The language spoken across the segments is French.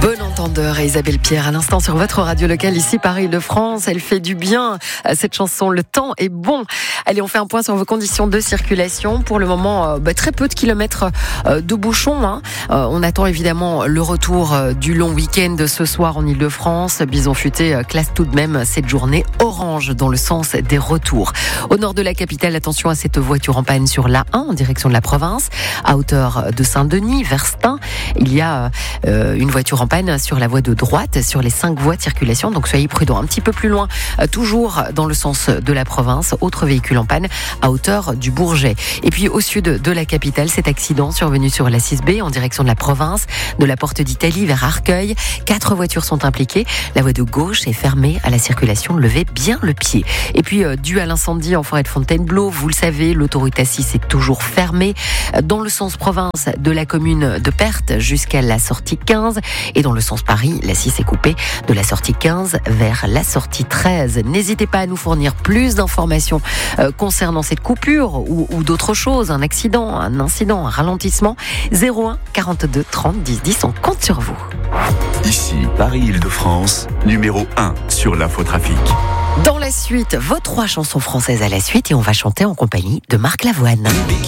Bon entendeur et Isabelle Pierre à l'instant sur votre radio locale ici Paris-Île-de-France. Elle fait du bien à cette chanson. Le temps est bon. Allez, on fait un point sur vos conditions de circulation. Pour le moment, très peu de kilomètres de bouchons. On attend évidemment le retour du long week-end ce soir en Île-de-France. Bison Futé classe tout de même cette journée orange dans le sens des retours. Au nord de la capitale, attention à cette voiture en panne sur l'A1 en direction de la province, à hauteur de Saint-Denis, vers Stein. Il y a une voiture en panne sur la voie de droite, sur les 5 voies de circulation. Donc soyez prudents. Un petit peu plus loin, toujours dans le sens de la province, autre véhicule en panne à hauteur du Bourget. Et puis au sud de la capitale, cet accident survenu sur la 6B en direction de la province, de la Porte d'Italie vers Arcueil. 4 voitures sont impliquées. La voie de gauche est fermée à la circulation. Levez bien le pied. Et puis dû à l'incendie en forêt de Fontainebleau, vous le savez, l'autoroute A6 est toujours fermée dans le sens province de la commune de Perthes jusqu'à la sortie 15. Et dans le sens Paris, la 6 est coupée de la sortie 15 vers la sortie 13. N'hésitez pas à nous fournir plus d'informations concernant cette coupure ou d'autres choses, un accident, un incident, un ralentissement. 01 42 30 10 10, on compte sur vous. Ici, Paris-Île-de-France, numéro 1 sur l'infotrafic. Dans la suite, vos 3 chansons françaises à la suite et on va chanter en compagnie de Marc Lavoine.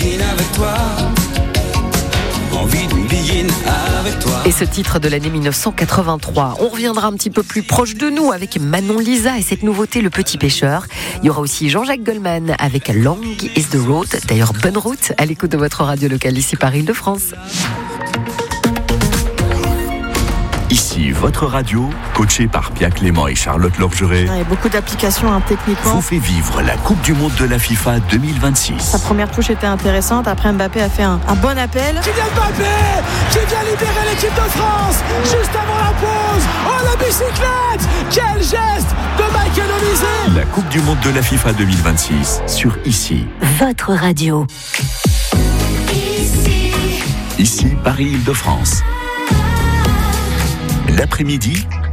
Et ce titre de l'année 1983, on reviendra un petit peu plus proche de nous avec Manon Lisa et cette nouveauté Le Petit Pêcheur. Il y aura aussi Jean-Jacques Goldman avec Long is the Road. D'ailleurs, bonne route à l'écoute de votre radio locale ici Paris-Île-de-France. Ici, votre radio, coachée par Pia Clément et Charlotte Lorgeret. Il y a beaucoup d'applications techniquement. Vous fait vivre la Coupe du Monde de la FIFA 2026. Sa première touche était intéressante. Après, Mbappé a fait un bon appel. Kylian Mbappé qui vient libérer l'équipe de France juste avant la pause. Oh, la bicyclette! Quel geste de Michael Olise! La Coupe du Monde de la FIFA 2026 sur Ici. Votre radio. Ici, Paris-Île-de-France. L'après-midi,